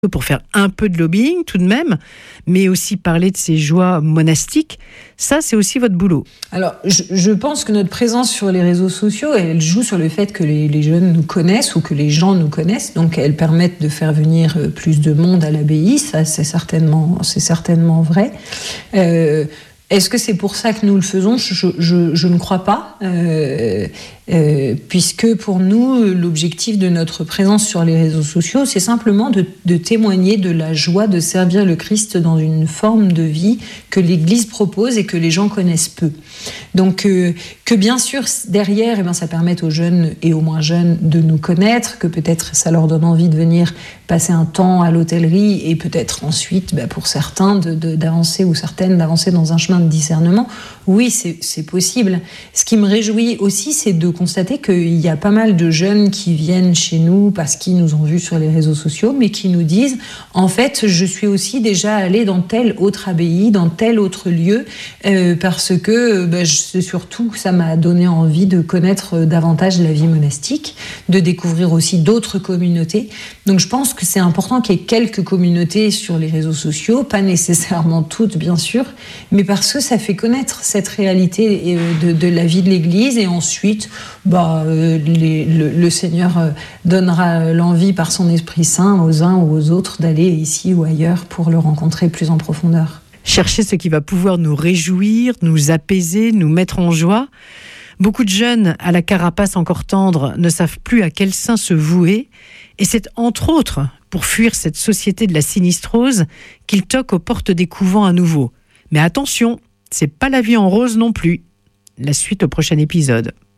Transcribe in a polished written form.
pour faire un peu de lobbying tout de même, mais aussi parler de ses joies monastiques. Ça, c'est aussi votre boulot. Alors, je pense que notre présence sur les réseaux sociaux, elle joue sur le fait que les jeunes nous connaissent ou que les gens nous connaissent. Donc, elles permettent de faire venir plus de monde à l'abbaye. Ça, c'est certainement vrai. Est-ce que c'est pour ça que nous le faisons ? Je ne crois pas. Puisque pour nous, l'objectif de notre présence sur les réseaux sociaux, c'est simplement de témoigner de la joie de servir le Christ dans une forme de vie que l'Église propose et que les gens connaissent peu. Donc, que bien sûr, derrière, ça permette aux jeunes et aux moins jeunes de nous connaître, que peut-être ça leur donne envie de venir passer un temps à l'hôtellerie et peut-être ensuite, pour certains, d'avancer ou certaines d'avancer dans un chemin de discernement. Oui, c'est possible. Ce qui me réjouit aussi, c'est de constater qu'il y a pas mal de jeunes qui viennent chez nous parce qu'ils nous ont vus sur les réseaux sociaux, mais qui nous disent « En fait, je suis aussi déjà allé dans telle autre abbaye, dans tel autre lieu, parce que surtout, ça m'a donné envie de connaître davantage la vie monastique, de découvrir aussi d'autres communautés. » Donc je pense que c'est important qu'il y ait quelques communautés sur les réseaux sociaux, pas nécessairement toutes bien sûr, mais parce que ça fait connaître cette réalité de la vie de l'Église, et ensuite le Seigneur donnera l'envie par son Esprit Saint aux uns ou aux autres d'aller ici ou ailleurs pour le rencontrer plus en profondeur. Chercher ce qui va pouvoir nous réjouir, nous apaiser, nous mettre en joie. Beaucoup de jeunes à la carapace encore tendre ne savent plus à quel saint se vouer, et c'est entre autres pour fuir cette société de la sinistrose qu'ils toquent aux portes des couvents à nouveau. Mais attention, c'est pas la vie en rose non plus. La suite au prochain épisode.